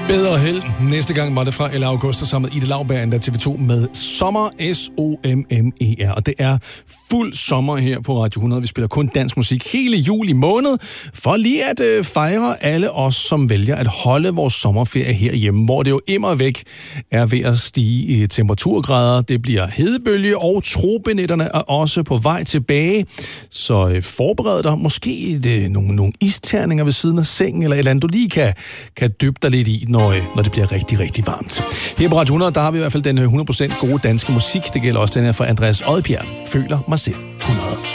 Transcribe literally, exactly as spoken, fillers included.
Bedre held. Næste gang var det fra Elle Augusta sammen med Ida Lauberg, der T V to med Sommer, S O M M E R. Og det er fuld sommer her på Radio hundrede. Vi spiller kun dansk musik hele juli måned, for lige at øh, fejre alle os, som vælger at holde vores sommerferie herhjemme, hvor det jo immer væk er ved at stige i temperaturgrader. Det bliver hedebølge, og tropenetterne er også på vej tilbage. Så øh, forbered dig. Måske et, øh, nogle, nogle isterninger ved siden af sengen, eller et eller andet, du lige kan, kan dyppe dig lidt i, når, øh, når det bliver rigtig, rigtig varmt. Her på Radio hundrede, der har vi i hvert fald den hundrede procent gode danske musik. Det gælder også den her fra Andreas Odbjerg. Føler mig selv hundrede.